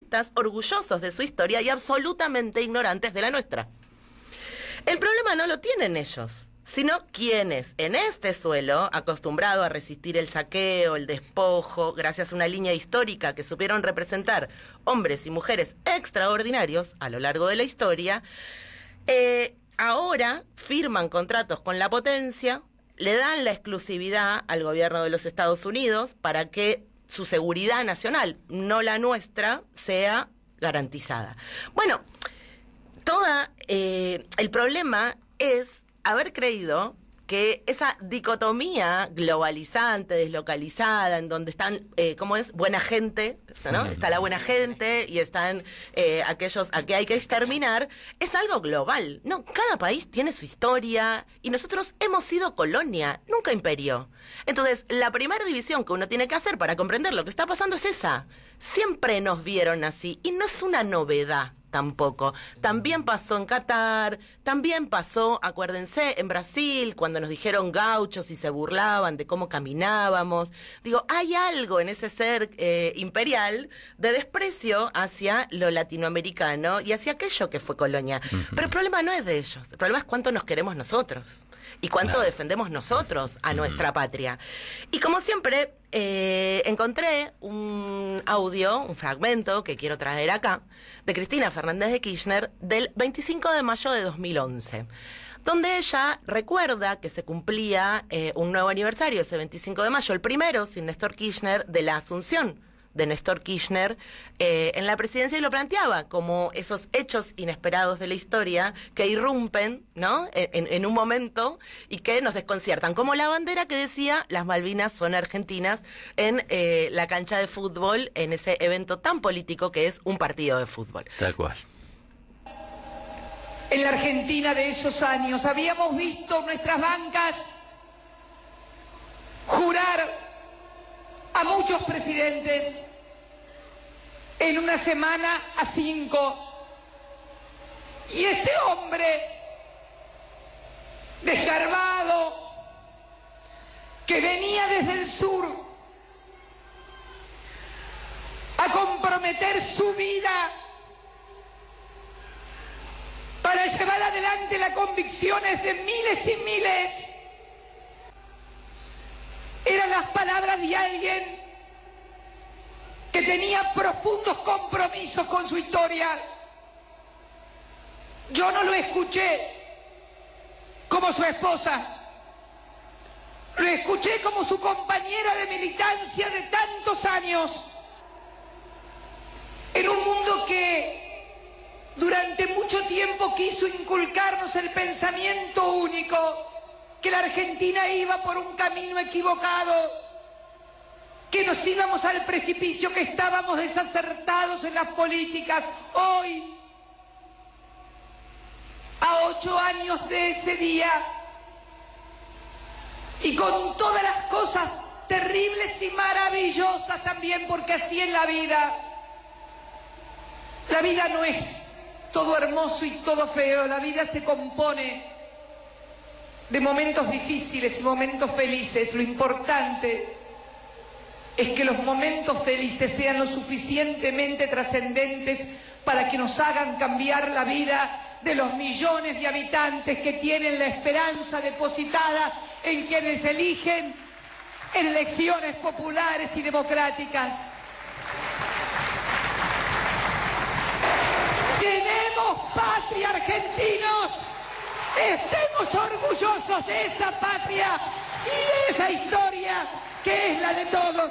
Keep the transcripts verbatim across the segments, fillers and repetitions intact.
nacionalistas, orgullosos de su historia y absolutamente ignorantes de la nuestra. El problema no lo tienen ellos, sino quienes en este suelo, acostumbrado a resistir el saqueo, el despojo, gracias a una línea histórica que supieron representar hombres y mujeres extraordinarios a lo largo de la historia, eh, ahora firman contratos con la potencia, le dan la exclusividad al gobierno de los Estados Unidos para que su seguridad nacional, no la nuestra, sea garantizada. Bueno, toda eh, el problema es haber creído que esa dicotomía globalizante, deslocalizada, en donde están, eh, ¿cómo es? Buena gente, ¿no? Está la buena gente y están eh, aquellos a que hay que exterminar, es algo global. No, cada país tiene su historia y nosotros hemos sido colonia, nunca imperio. Entonces, la primera división que uno tiene que hacer para comprender lo que está pasando es esa. Siempre nos vieron así y no es una novedad. Tampoco. También pasó en Qatar, también pasó, acuérdense, en Brasil, cuando nos dijeron gauchos y se burlaban de cómo caminábamos. Digo, hay algo en ese ser eh, imperial de desprecio hacia lo latinoamericano y hacia aquello que fue colonia. Uh-huh. Pero el problema no es de ellos, el problema es cuánto nos queremos nosotros y cuánto claro. defendemos nosotros a uh-huh. nuestra patria. Y como siempre, eh, encontré un audio, un fragmento que quiero traer acá, de Cristina Fernández de Kirchner del veinticinco de mayo de dos mil once, donde ella recuerda que se cumplía eh, un nuevo aniversario ese veinticinco de mayo, el primero, sin Néstor Kirchner, de la asunción de Néstor Kirchner eh, en la presidencia, y lo planteaba como esos hechos inesperados de la historia que irrumpen, ¿no? en, en un momento y que nos desconciertan, como la bandera que decía las Malvinas son argentinas en eh, la cancha de fútbol, en ese evento tan político que es un partido de fútbol. Tal cual. En la Argentina de esos años habíamos visto nuestras bancas jurar a muchos presidentes en una semana a cinco. Y ese hombre desgarbado que venía desde el sur a comprometer su vida para llevar adelante las convicciones de miles y miles, eran las palabras de alguien que tenía profundos compromisos con su historia. Yo no lo escuché como su esposa, lo escuché como su compañera de militancia de tantos años, en un mundo que durante mucho tiempo quiso inculcarnos el pensamiento único, que la Argentina iba por un camino equivocado, que nos íbamos al precipicio, que estábamos desacertados en las políticas. Hoy, a ocho años de ese día, y con todas las cosas terribles y maravillosas también, porque así es la vida. La vida no es todo hermoso y todo feo, la vida se compone de momentos difíciles y momentos felices. Lo importante es que los momentos felices sean lo suficientemente trascendentes para que nos hagan cambiar la vida de los millones de habitantes que tienen la esperanza depositada en quienes eligen en elecciones populares y democráticas. Tenemos patria, argentinos. Estemos orgullosos de esa patria y de esa historia que es la de todos.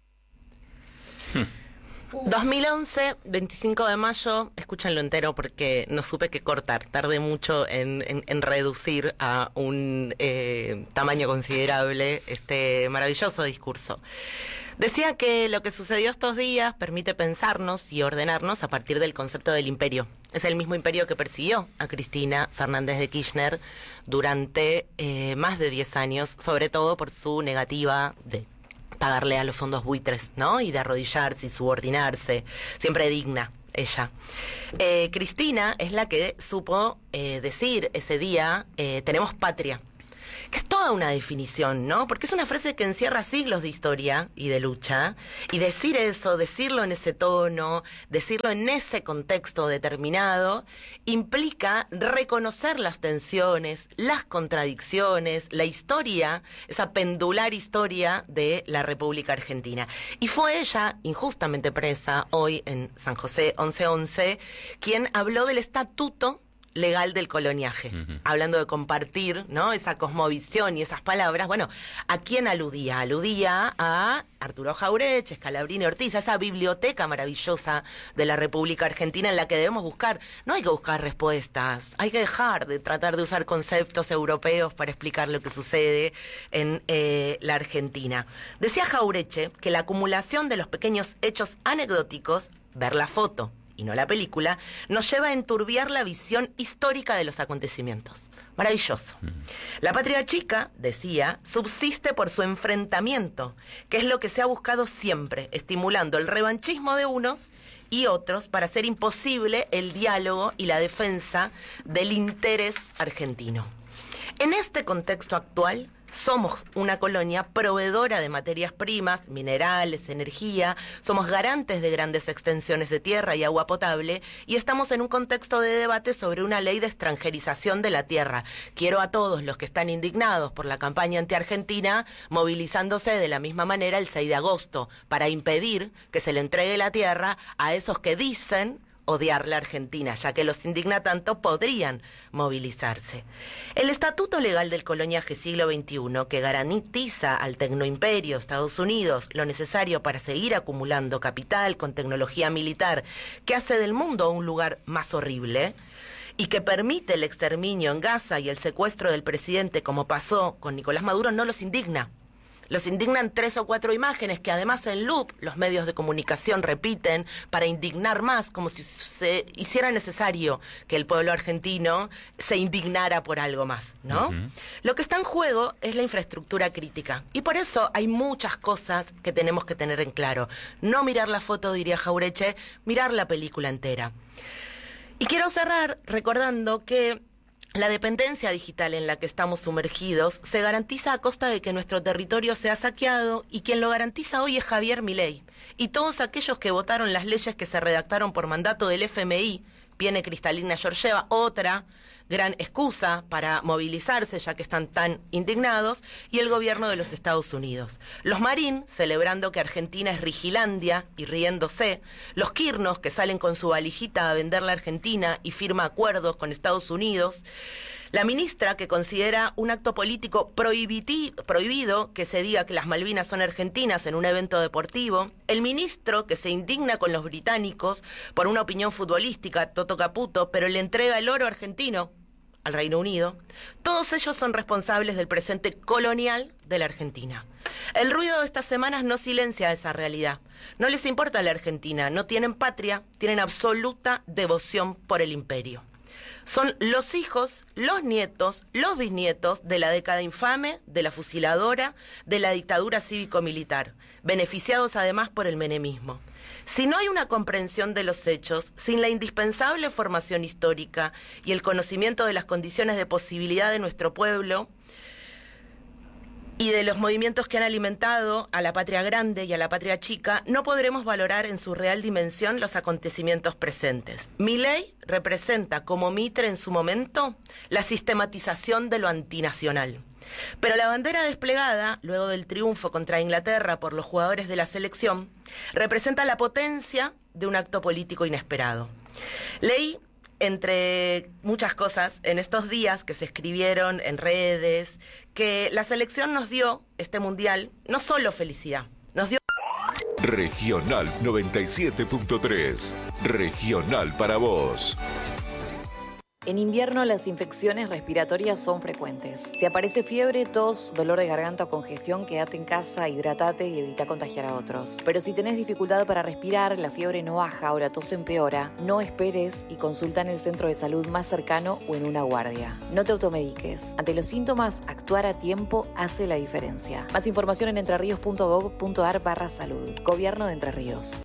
dos mil once, veinticinco de mayo, escúchenlo entero porque no supe qué cortar, tardé mucho en, en, en reducir a un eh, tamaño considerable este maravilloso discurso. Decía que lo que sucedió estos días permite pensarnos y ordenarnos a partir del concepto del imperio. Es el mismo imperio que persiguió a Cristina Fernández de Kirchner durante eh, más de diez años, sobre todo por su negativa de pagarle a los fondos buitres, ¿no? Y de arrodillarse y subordinarse, siempre digna ella. Eh, Cristina es la que supo eh, decir ese día, eh, tenemos patria. que es toda una definición, ¿no? Porque es una frase que encierra siglos de historia y de lucha, y decir eso, decirlo en ese tono, decirlo en ese contexto determinado, implica reconocer las tensiones, las contradicciones, la historia, esa pendular historia de la República Argentina. Y fue ella, injustamente presa, hoy en San José once once, quien habló del estatuto legal del coloniaje, uh-huh. hablando de compartir, ¿no?, esa cosmovisión y esas palabras. Bueno, ¿a quién aludía? Aludía a Arturo Jauretche, Scalabrini Ortiz, a esa biblioteca maravillosa de la República Argentina en la que debemos buscar. No hay que buscar respuestas, hay que dejar de tratar de usar conceptos europeos para explicar lo que sucede en eh, la Argentina. Decía Jauretche que la acumulación de los pequeños hechos anecdóticos, ver la foto y no la película, nos lleva a enturbiar la visión histórica de los acontecimientos. Maravilloso. Mm. La patria chica, decía, subsiste por su enfrentamiento, que es lo que se ha buscado siempre, estimulando el revanchismo de unos y otros para hacer imposible el diálogo y la defensa del interés argentino. En este contexto actual, somos una colonia proveedora de materias primas, minerales, energía, somos garantes de grandes extensiones de tierra y agua potable, y estamos en un contexto de debate sobre una ley de extranjerización de la tierra. Quiero a todos los que están indignados por la campaña anti-argentina movilizándose de la misma manera el seis de agosto para impedir que se le entregue la tierra a esos que dicen odiar la Argentina, ya que los indigna tanto, podrían movilizarse. El Estatuto Legal del Coloniaje siglo veintiuno, que garantiza al tecnoimperio Estados Unidos lo necesario para seguir acumulando capital con tecnología militar, que hace del mundo un lugar más horrible, y que permite el exterminio en Gaza y el secuestro del presidente, como pasó con Nicolás Maduro, no los indigna. Los indignan tres o cuatro imágenes que además en loop los medios de comunicación repiten para indignar más, como si se hiciera necesario que el pueblo argentino se indignara por algo más, ¿no? Uh-huh. Lo que está en juego es la infraestructura crítica, y por eso hay muchas cosas que tenemos que tener en claro. No mirar la foto, diría Jauretche, mirar la película entera. Y quiero cerrar recordando que la dependencia digital en la que estamos sumergidos se garantiza a costa de que nuestro territorio sea saqueado, y quien lo garantiza hoy es Javier Milei y todos aquellos que votaron las leyes que se redactaron por mandato del F M I. Viene Cristalina Georgieva, otra gran excusa para movilizarse ya que están tan indignados, y el gobierno de los Estados Unidos. Los Marín, celebrando que Argentina es Rigilandia y riéndose. Los Kirchner, que salen con su valijita a vender la Argentina y firma acuerdos con Estados Unidos. La ministra, que considera un acto político prohibiti- prohibido que se diga que las Malvinas son argentinas en un evento deportivo. El ministro, que se indigna con los británicos por una opinión futbolística, Toto Caputo, pero le entrega el oro argentino al Reino Unido. Todos ellos son responsables del presente colonial de la Argentina. El ruido de estas semanas no silencia esa realidad. No les importa la Argentina, no tienen patria, tienen absoluta devoción por el imperio. Son los hijos, los nietos, los bisnietos de la década infame, de la fusiladora, de la dictadura cívico-militar, beneficiados además por el menemismo. Si no hay una comprensión de los hechos, sin la indispensable formación histórica y el conocimiento de las condiciones de posibilidad de nuestro pueblo y de los movimientos que han alimentado a la patria grande y a la patria chica, no podremos valorar en su real dimensión los acontecimientos presentes. Milei representa como Mitre en su momento la sistematización de lo antinacional. Pero la bandera desplegada, luego del triunfo contra Inglaterra por los jugadores de la selección, representa la potencia de un acto político inesperado. Leí, entre muchas cosas, en estos días que se escribieron en redes, que la selección nos dio, este mundial, no solo felicidad, nos dio... Regional noventa y siete punto tres, Regional para vos. En invierno las infecciones respiratorias son frecuentes. Si aparece fiebre, tos, dolor de garganta o congestión, quédate en casa, hidratate y evita contagiar a otros. Pero si tenés dificultad para respirar, la fiebre no baja o la tos empeora, no esperes y consulta en el centro de salud más cercano o en una guardia. No te automediques. Ante los síntomas, actuar a tiempo hace la diferencia. Más información en entreríos punto gob punto ar barra salud. Gobierno de Entre Ríos.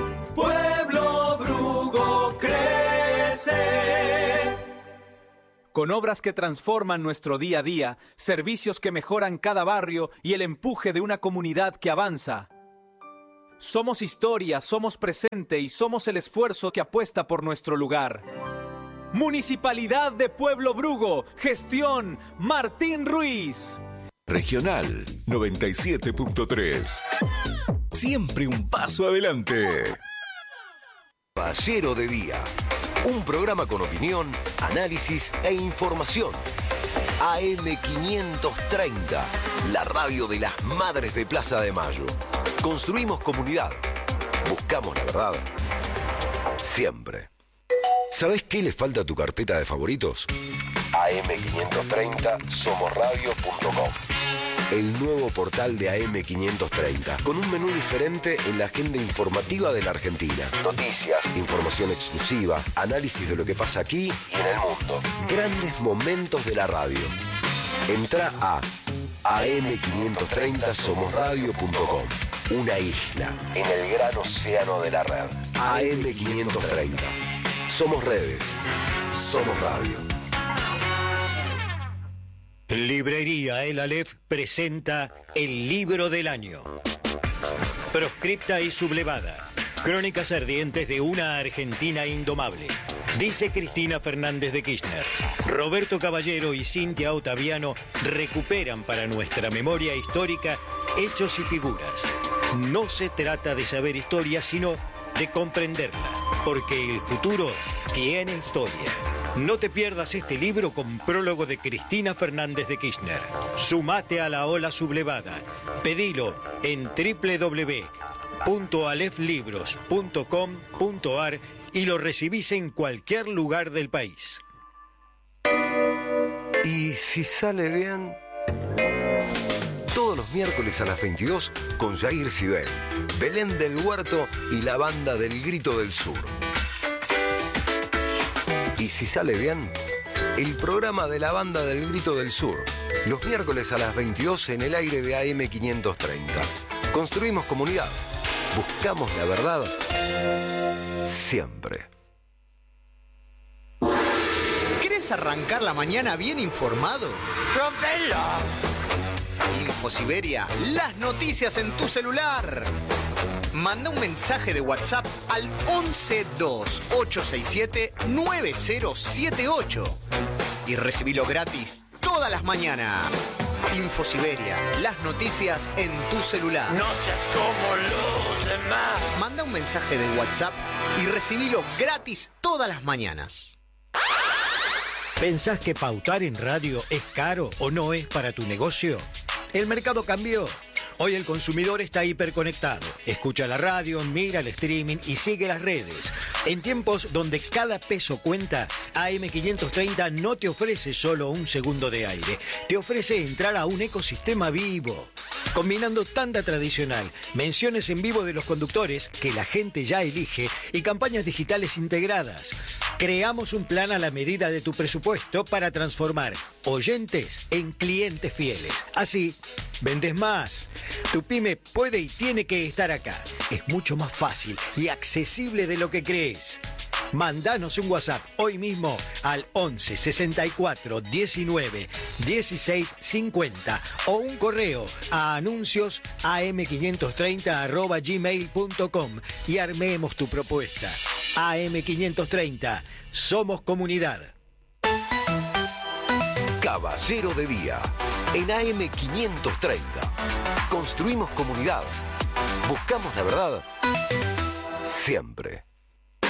Pueblo Brugo crece. con obras que transforman nuestro día a día, servicios que mejoran cada barrio y el empuje de una comunidad que avanza. Somos historia, somos presente y somos el esfuerzo que apuesta por nuestro lugar. Municipalidad de Pueblo Brugo, gestión Martín Ruiz. Regional noventa y siete punto tres. Siempre un paso adelante. Caballero de Día. Un programa con opinión, análisis e información. A M quinientos treinta, la radio de las Madres de Plaza de Mayo. Construimos comunidad. Buscamos la verdad. Siempre. ¿Sabés qué le falta a tu carpeta de favoritos? A M quinientos treinta somos radio punto com. El nuevo portal de A M quinientos treinta, con un menú diferente en la agenda informativa de la Argentina. Noticias, información exclusiva, análisis de lo que pasa aquí y en el mundo. Grandes momentos de la radio. Entrá a A M quinientos treinta somos radio punto com. Una isla en el gran océano de la red. A M quinientos treinta. Somos redes. Somos radio. Librería El Aleph presenta El Libro del Año. Proscripta y sublevada. Crónicas ardientes de una Argentina indomable. Dice Cristina Fernández de Kirchner. Roberto Caballero y Cintia Ottaviano recuperan para nuestra memoria histórica hechos y figuras. No se trata de saber historia, sino de comprenderla, porque el futuro tiene historia. No te pierdas este libro con prólogo de Cristina Fernández de Kirchner. Sumate a la ola sublevada. Pedilo en doble u doble u doble u punto alef libros punto com punto ar y lo recibís en cualquier lugar del país. Y si sale bien, todos los miércoles a las veintidós con Jair Sibel, Belén del Huerto y la banda del Grito del Sur. Y si sale bien, el programa de la banda del Grito del Sur, los miércoles a las veintidós en el aire de A M quinientos treinta. Construimos comunidad, buscamos la verdad, siempre. ¿Querés arrancar la mañana bien informado? ¡Rompelo! InfoSiberia, las noticias en tu celular. Manda un mensaje de WhatsApp al once dos ocho seis siete nueve cero siete ocho y recibilo gratis todas las mañanas. InfoSiberia, las noticias en tu celular. No seas como los demás. Manda un mensaje de WhatsApp y recibilo gratis todas las mañanas. ¿Pensás que pautar en radio es caro o no es para tu negocio? El mercado cambió. Hoy el consumidor está hiperconectado. Escucha la radio, mira el streaming y sigue las redes. En tiempos donde cada peso cuenta, A M quinientos treinta no te ofrece solo un segundo de aire. Te ofrece entrar a un ecosistema vivo, combinando tanda tradicional, menciones en vivo de los conductores que la gente ya elige y campañas digitales integradas. Creamos un plan a la medida de tu presupuesto para transformar oyentes en clientes fieles. Así, vendes más. Tu pyme puede y tiene que estar acá. Es mucho más fácil y accesible de lo que crees. Mandanos un WhatsApp hoy mismo al once sesenta y cuatro diecinueve dieciséis cincuenta o un correo a anuncios a m quinientos treinta arroba gmail punto com y armemos tu propuesta. A M quinientos treinta, somos comunidad. Caballero de Día, en A M quinientos treinta. Construimos comunidad. Buscamos la verdad. Siempre.